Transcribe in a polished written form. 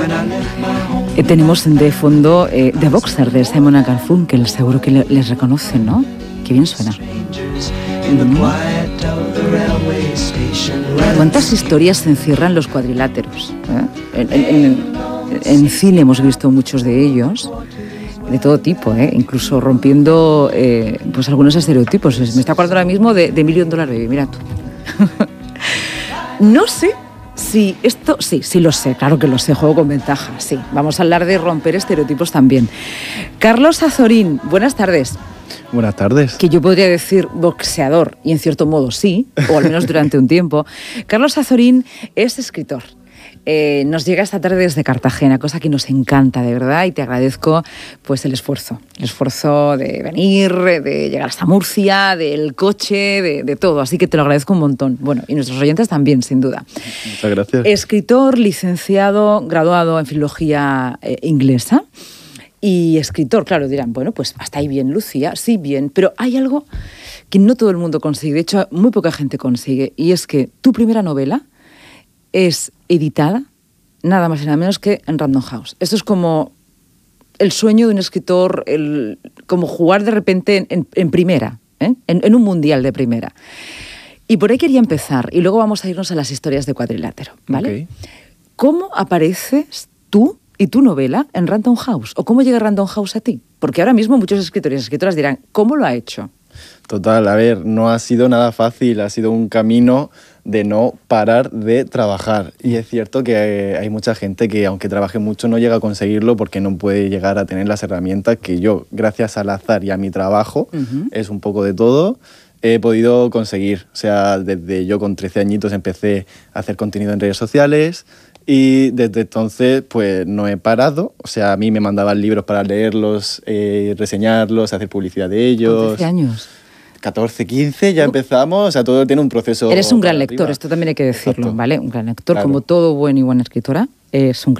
Tenemos de fondo The Boxer de Simon & Garfunkel, seguro que les reconocen, ¿no? Qué bien suena. ¿Cuántas historias se encierran los cuadriláteros? En cine hemos visto muchos de ellos, de todo tipo, incluso rompiendo pues algunos estereotipos. Me está acordando ahora mismo de Million Dollar Baby, mira tú. No sé si esto... Sí lo sé, claro que lo sé, juego con ventaja, sí. Vamos a hablar de romper estereotipos también. Carlos Azorín, buenas tardes. Buenas tardes. Que yo podría decir boxeador, y en cierto modo sí, o al menos durante un tiempo. Carlos Azorín es escritor. Nos llega esta tarde desde Cartagena, cosa que nos encanta, de verdad, y te agradezco pues el esfuerzo de venir, de llegar hasta Murcia, del coche, de todo, así que te lo agradezco un montón. Bueno, y nuestros oyentes también, sin duda. Muchas gracias. Escritor, licenciado, graduado en filología inglesa y escritor, claro, dirán, bueno, pues hasta ahí bien, Lucía, sí, bien, pero hay algo que no todo el mundo consigue, de hecho, muy poca gente consigue, y es que tu primera novela es editada, nada más y nada menos que en Random House. Esto es como el sueño de un escritor, como jugar de repente en primera, en un mundial de primera. Y por ahí quería empezar, y luego vamos a irnos a las historias de Cuadrilátero, ¿vale? Okay. ¿Cómo apareces tú y tu novela en Random House? ¿O cómo llega Random House a ti? Porque ahora mismo muchos escritores y escritoras dirán, ¿cómo lo ha hecho? Total, a ver, no ha sido nada fácil, ha sido un camino de no parar de trabajar. Y es cierto que hay mucha gente que, aunque trabaje mucho, no llega a conseguirlo porque no puede llegar a tener las herramientas que yo, gracias al azar y a mi trabajo, es un poco de todo, he podido conseguir. O sea, desde yo con 13 añitos empecé a hacer contenido en redes sociales y desde entonces pues no he parado. O sea, a mí me mandaban libros para leerlos, reseñarlos, hacer publicidad de ellos. ¿Con 13 años? 14, 15, ya empezamos, o sea, todo tiene un proceso. Eres un gran lector, esto también hay que decirlo, exacto, ¿vale? Un gran lector, claro. Como todo buen y buena escritora, es un gran